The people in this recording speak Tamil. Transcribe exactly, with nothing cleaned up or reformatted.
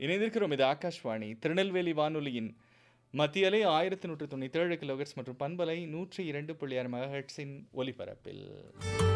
இணைந்திருக்கிறோம். இது ஆகாஷ்வாணி திருநெல்வேலி வானொலியின் மத்திய அலை ஆயிரத்தி நூற்று தொண்ணூற்றி ஏழு கிலோஹெர்ட்ஸ் மற்றும் பண்பலை நூற்றி இரண்டு புள்ளி ஆறு மெகாஹெர்ட்ஸின் ஒலிபரப்பில்